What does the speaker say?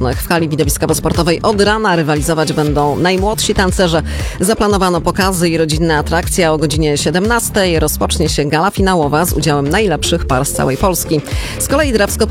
tanecznych. W hali widowiskowo-sportowej od rana rywalizować będą najmłodsi tancerze. Zaplanowano pokazy i rodzinne atrakcje. O godzinie 17 rozpocznie się gala finałowa z udziałem najlepszych par z całej Polski. Z kolei Drawsko